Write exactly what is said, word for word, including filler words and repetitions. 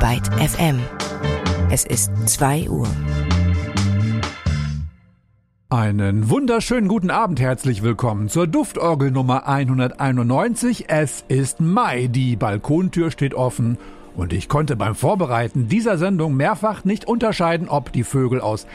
Byte F M. Es ist zwei Uhr. Einen wunderschönen guten Abend, herzlich willkommen zur Duftorgel Nummer hunderteinundneunzig. Es ist Mai, die Balkontür steht offen und ich konnte beim Vorbereiten dieser Sendung mehrfach nicht unterscheiden, ob die Vögel aus